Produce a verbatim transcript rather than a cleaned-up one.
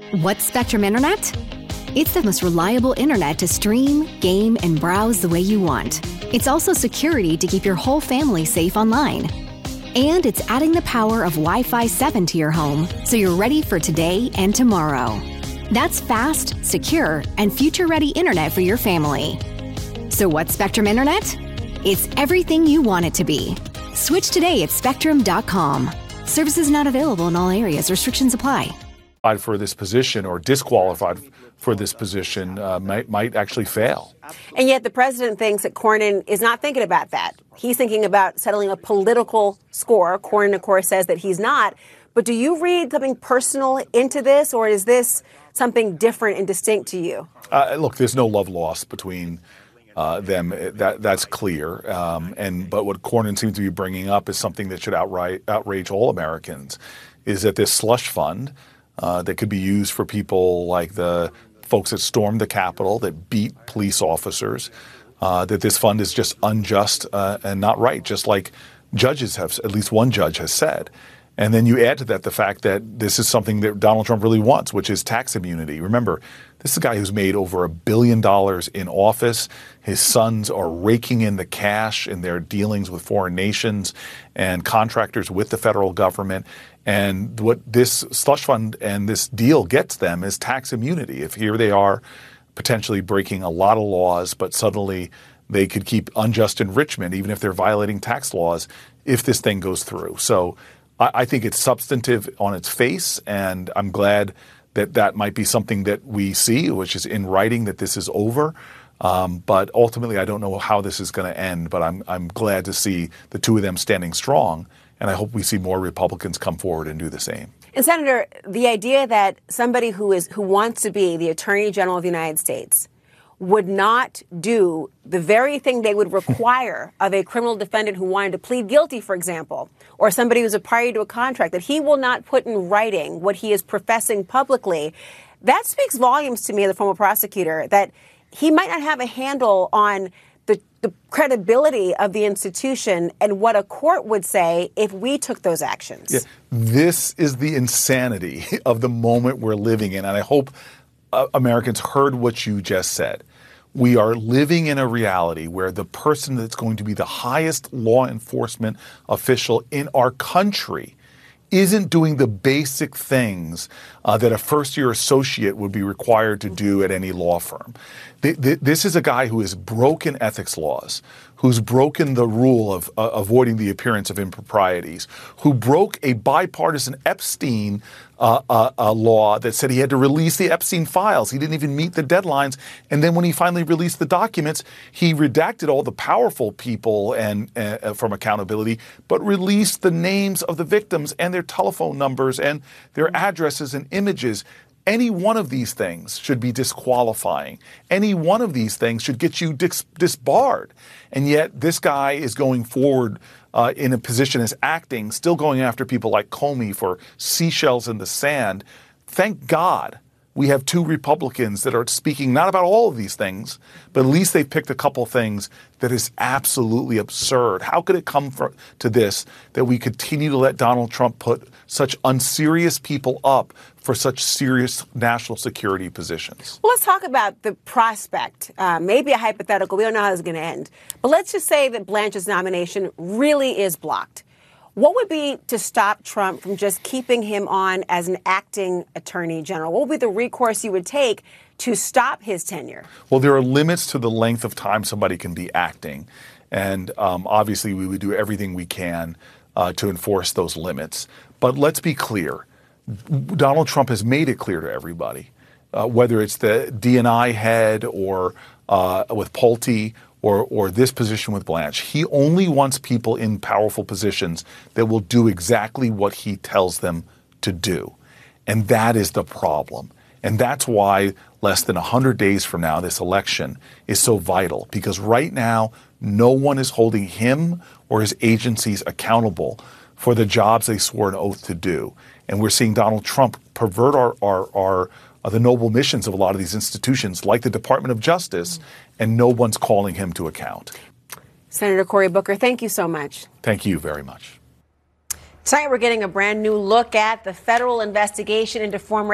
What's Spectrum Internet? It's the most reliable internet to stream, game, and browse the way you want. It's also security to keep your whole family safe online. And it's adding the power of Wi-Fi seven to your home so you're ready for today and tomorrow. That's fast, secure, and future-ready internet for your family. So what's Spectrum Internet? It's everything you want it to be. Switch today at spectrum dot com. Services not available in all areas. Restrictions apply. For this position or disqualified for this position uh, might might actually fail. And yet the president thinks that Cornyn is not thinking about that. He's thinking about settling a political score. Cornyn, of course, says that he's not. But do you read something personal into this, or is this something different and distinct to you? Uh, look, there's no love lost between uh, them. That that's clear. Um, and but what Cornyn seems to be bringing up is something that should outright outrage all Americans: is that this slush fund uh, that could be used for people like the folks that stormed the Capitol, that beat police officers, uh, that this fund is just unjust uh, and not right, just like judges have, at least one judge has said. And then you add to that the fact that this is something that Donald Trump really wants, which is tax immunity. Remember, this is a guy who's made over a billion dollars in office. His sons are raking in the cash in their dealings with foreign nations and contractors with the federal government. And what this slush fund and this deal gets them is tax immunity. If here they are potentially breaking a lot of laws, but suddenly they could keep unjust enrichment, even if they're violating tax laws, if this thing goes through. So I think it's substantive on its face, and I'm glad that that might be something that we see, which is in writing that this is over. Um, but ultimately, I don't know how this is going to end, but I'm I'm glad to see the two of them standing strong, and I hope we see more Republicans come forward and do the same. And Senator, the idea that somebody who is who wants to be the Attorney General of the United States would not do the very thing they would require of a criminal defendant who wanted to plead guilty, for example, or somebody who's a party to a contract, that he will not put in writing what he is professing publicly, that speaks volumes to me as a former prosecutor, that he might not have a handle on the, the credibility of the institution and what a court would say if we took those actions. Yeah. This is the insanity of the moment we're living in, and I hope uh, Americans heard what you just said. We are living in a reality where the person that's going to be the highest law enforcement official in our country isn't doing the basic things uh, that a first-year associate would be required to do at any law firm. Th- th- this is a guy who has broken ethics laws, who's broken the rule of uh, avoiding the appearance of improprieties, who broke a bipartisan Epstein uh, uh, uh, law that said he had to release the Epstein files. He didn't even meet the deadlines. And then when he finally released the documents, he redacted all the powerful people and uh, from accountability, but released the names of the victims and their telephone numbers and their addresses and images. Any one of these things should be disqualifying. Any one of these things should get you dis- disbarred. And yet this guy is going forward uh, in a position as acting, still going after people like Comey for seashells in the sand. Thank God we have two Republicans that are speaking not about all of these things, but at least they've picked a couple things that is absolutely absurd. How could it come for, to this, that we continue to let Donald Trump put such unserious people up for such serious national security positions? Well, let's talk about the prospect, uh, maybe a hypothetical. We don't know how this is going to end. But let's just say that Blanche's nomination really is blocked. What would be to stop Trump from just keeping him on as an acting attorney general? What would be the recourse you would take to stop his tenure? Well, there are limits to the length of time somebody can be acting. And um, obviously, we would do everything we can uh, to enforce those limits. But let's be clear. Donald Trump has made it clear to everybody, uh, whether it's the D and I head or uh, with Pulte or or this position with Blanche. He only wants people in powerful positions that will do exactly what he tells them to do. And that is the problem. And that's why less than one hundred days from now, this election is so vital, because right now, no one is holding him or his agencies accountable for the jobs they swore an oath to do. And we're seeing Donald Trump pervert our, our, our uh, the noble missions of a lot of these institutions, like the Department of Justice, and no one's calling him to account. Senator Cory Booker, thank you so much. Thank you very much. Tonight, we're getting a brand new look at the federal investigation into former